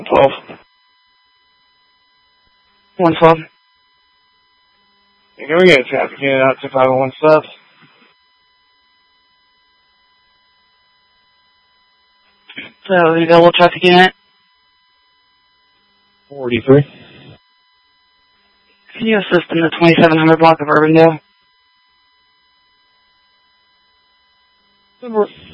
12. 112. Can we get a traffic unit out to 501 South? So, the available traffic unit? 43. Can you assist in the 2700 block of Urbandale?